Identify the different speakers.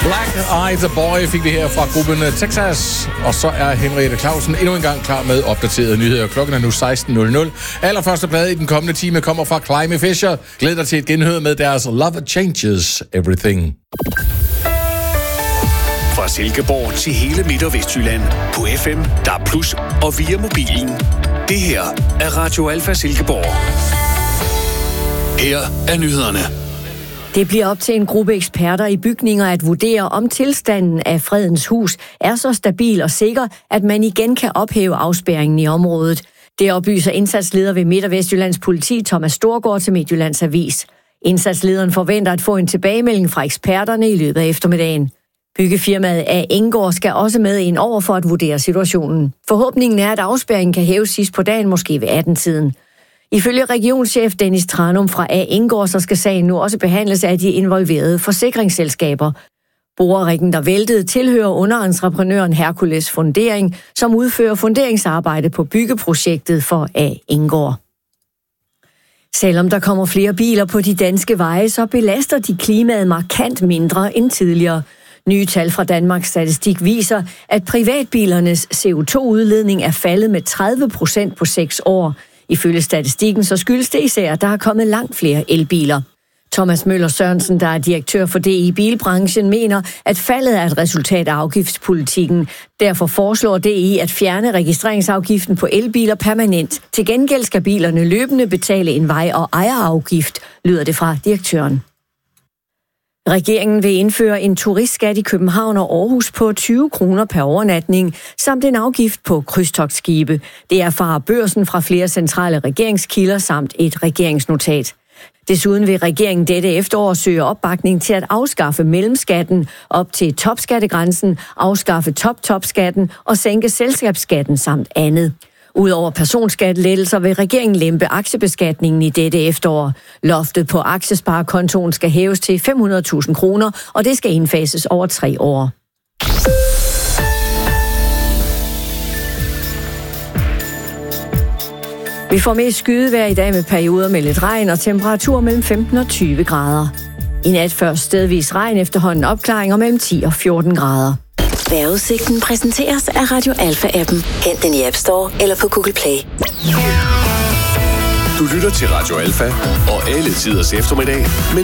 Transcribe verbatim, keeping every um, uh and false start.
Speaker 1: Black Eyed Boy fik vi her fra gruppen Texas. Og så er Henriette Clausen endnu en gang klar med opdaterede nyheder. Klokken er nu seksten nul nul. Allerførste blad i den kommende time kommer fra Climate Fisher. Glæd dig til et genhør med deres Love Changes Everything.
Speaker 2: Fra Silkeborg til hele Midt- og Vestjylland. På F M, D A B plus, og via mobilen. Det her er Radio Alfa Silkeborg. Her er nyhederne.
Speaker 3: Det bliver op til en gruppe eksperter i bygninger at vurdere, om tilstanden af Fredens Hus er så stabil og sikker, at man igen kan ophæve afspærringen i området. Det oplyser indsatsleder ved Midt- og Vestjyllands politi, Thomas Storgård, til Midtjyllands Avis. Indsatslederen forventer at få en tilbagemelding fra eksperterne i løbet af eftermiddagen. Byggefirmaet A. Enggaard skal også med ind over for at vurdere situationen. Forhåbningen er, at afspærringen kan hæves sidst på dagen, måske ved atten-tiden. Ifølge regionschef Dennis Tranum fra A. Enggaard, så skal sagen nu også behandles af de involverede forsikringsselskaber. Boreriggen, der væltede, tilhører underentreprenøren Hercules Fundering, som udfører funderingsarbejde på byggeprojektet for A. Enggaard. Selvom der kommer flere biler på de danske veje, så belaster de klimaet markant mindre end tidligere. Nye tal fra Danmarks Statistik viser, at privatbilernes C O to udledning er faldet med tredive procent på seks år. Ifølge statistikken så skyldes det især, at der er kommet langt flere elbiler. Thomas Møller Sørensen, der er direktør for D I Bilbranchen, mener, at faldet er et resultat af afgiftspolitikken. Derfor foreslår D I at fjerne registreringsafgiften på elbiler permanent. Til gengæld skal bilerne løbende betale en vej- og ejerafgift, lyder det fra direktøren. Regeringen vil indføre en turistskat i København og Aarhus på tyve kroner per overnatning, samt en afgift på krydstogtskibe. Det erfarer Børsen fra flere centrale regeringskilder samt et regeringsnotat. Desuden vil regeringen dette efterår søge opbakning til at afskaffe mellemskatten op til topskattegrænsen, afskaffe top-topskatten og sænke selskabsskatten samt andet. Udover personskattelettelser vil regeringen lempe aktiebeskatningen i dette efterår. Loftet på aktiesparekontoen skal hæves til fem hundrede tusind kroner, og det skal indfases over tre år. Vi får mest skydevejr i dag med perioder med lidt regn og temperaturer mellem femten og tyve grader. I nat først stedvis regn, efterhånden opklaringer mellem ti og fjorten grader.
Speaker 4: Vejrudsigten præsenteres af Radio Alfa-appen. Hent den i App Store eller på Google Play.
Speaker 2: Du lytter til Radio Alfa og alle tiders eftermiddag med